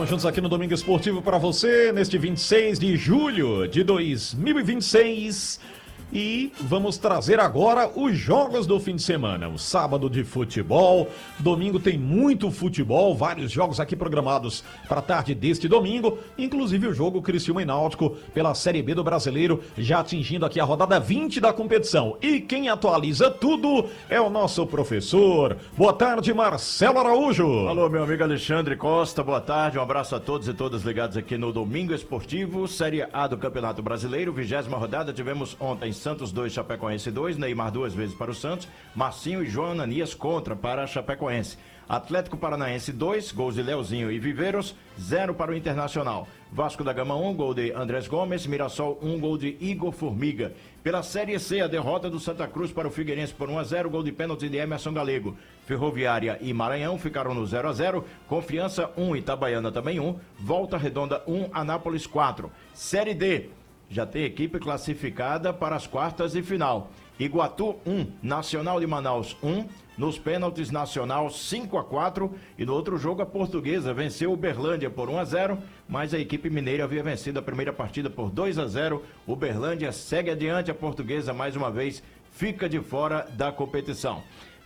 Estamos juntos aqui no Domingo Esportivo para você, neste 26 de julho de 2026. E vamos trazer agora os jogos do fim de semana. O sábado de futebol, domingo tem muito futebol, vários jogos aqui programados para a tarde deste domingo, inclusive o jogo Criciúma e Náutico pela Série B do Brasileiro, já atingindo aqui a rodada 20 da competição. E quem atualiza tudo é o nosso professor. Boa tarde, Marcelo Araújo. Alô, meu amigo Alexandre Costa, boa tarde, um abraço a todos e todas ligados aqui no Domingo Esportivo, Série A do Campeonato Brasileiro, 20ª rodada, tivemos ontem Santos 2, Chapecoense 2, Neymar 2 vezes para o Santos, Marcinho e João Ananias contra para a Chapecoense. Atlético Paranaense 2, gols de Leozinho e Viveiros, 0 para o Internacional. Vasco da Gama 1, gol de Andrés Gomes, Mirassol 1, gol de Igor Formiga. Pela Série C, a derrota do Santa Cruz para o Figueirense por 1-0, gol de pênalti de Emerson Galego. Ferroviária e Maranhão ficaram no 0-0, Confiança 1, Itabaiana também 1, Volta Redonda 1, Anápolis 4. Série D. Já tem equipe classificada para as quartas de final. Iguatu 1, Nacional de Manaus 1, nos pênaltis Nacional 5-4 e no outro jogo a Portuguesa venceu o Uberlândia por 1-0, mas a equipe mineira havia vencido a primeira partida por 2-0. O Uberlândia segue adiante, a Portuguesa mais uma vez fica de fora da competição.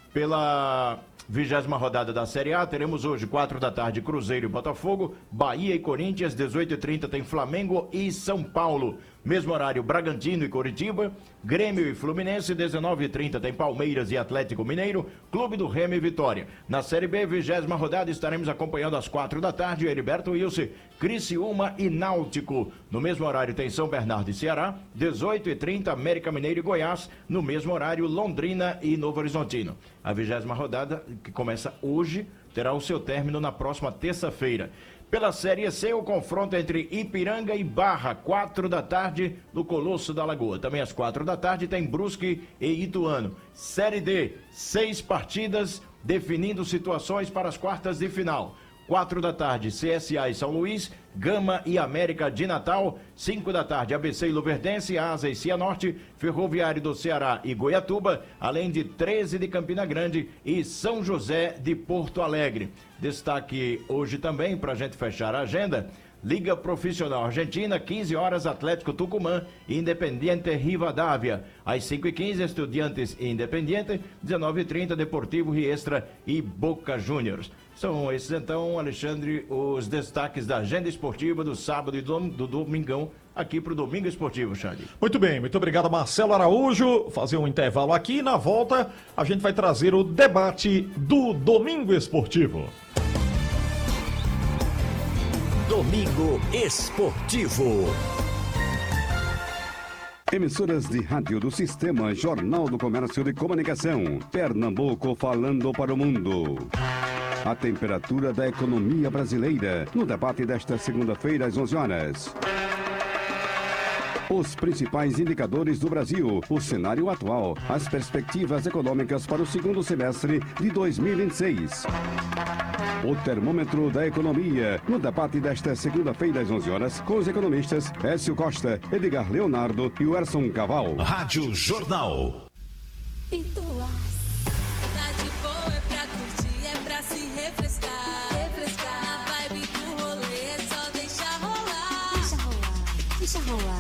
Pela 20ª rodada da Série A, teremos hoje 4 da tarde Cruzeiro e Botafogo, Bahia e Corinthians, 18h30 tem Flamengo e São Paulo. Mesmo horário Bragantino e Coritiba, Grêmio e Fluminense, 19h30 tem Palmeiras e Atlético Mineiro, Clube do Remo e Vitória. Na Série B, 20ª rodada, estaremos acompanhando às 4 da tarde, Heriberto Wilson, Criciúma e Náutico. No mesmo horário tem São Bernardo e Ceará, 18h30 América Mineiro e Goiás, no mesmo horário Londrina e Novo Horizontino. A 20ª rodada, que começa hoje, terá o seu término na próxima terça-feira. Pela Série C, o confronto entre Ipiranga e Barra, 4 da tarde, no Colosso da Lagoa. Também às 4 da tarde tem Brusque e Ituano. Série D, 6 partidas, definindo situações para as quartas de final. 4 da tarde, CSA e São Luís, Gama e América de Natal. 5 da tarde, ABC e Luverdense, Asa e Cianorte, Ferroviário do Ceará e Goiatuba, além de 13 de Campina Grande e São José de Porto Alegre. Destaque hoje também, para a gente fechar a agenda, Liga Profissional Argentina, 15 horas, Atlético Tucumã e Independiente Rivadavia. Às 5h15, Estudiantes e Independiente, 19h30, Deportivo Riestra e Boca Juniors. São esses, então, Alexandre, os destaques da agenda esportiva do sábado e do domingão, aqui para o Domingo Esportivo, Xande. Muito bem, muito obrigado, Marcelo Araújo. Fazer um intervalo aqui e na volta a gente vai trazer o debate do Domingo Esportivo. Domingo Esportivo. Emissoras de rádio do Sistema Jornal do Comércio de Comunicação. Pernambuco falando para o mundo. A temperatura da economia brasileira. No debate desta segunda-feira, às 11 horas. Os principais indicadores do Brasil, o cenário atual, as perspectivas econômicas para o segundo semestre de 2026. O termômetro da economia, no debate desta segunda-feira às 11 horas, com os economistas Écio Costa, Edgar Leonardo e Werson Caval. Rádio Jornal. Tá de boa, é pra curtir, é pra se refrescar. A vibe do rolê é só deixa rolar. Deixa rolar.